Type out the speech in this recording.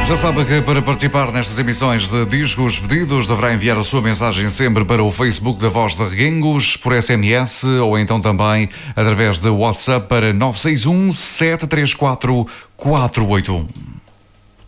Já sabe que para participar nestas emissões de Discos Pedidos deverá enviar a sua mensagem sempre para o Facebook da Voz de Reguengos, por SMS ou então também através de WhatsApp para 961 734 481.